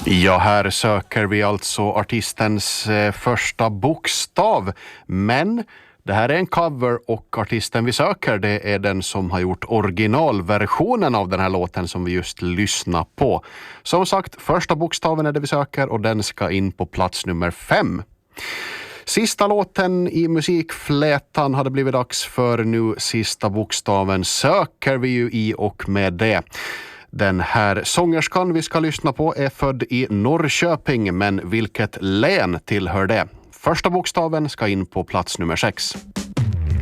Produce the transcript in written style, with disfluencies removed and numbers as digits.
Ja, här söker vi alltså artistens första bokstav, men det här är en cover och artisten vi söker, det är den som har gjort originalversionen av den här låten som vi just lyssnar på. Som sagt, första bokstaven är det vi söker och den ska in på plats nummer 5. Sista låten i musikflätan hade blivit dags för nu. Sista bokstaven söker vi ju i och med det. Den här sångerskan vi ska lyssna på är född i Norrköping, men vilket län tillhör det? Första bokstaven ska in på plats nummer 6.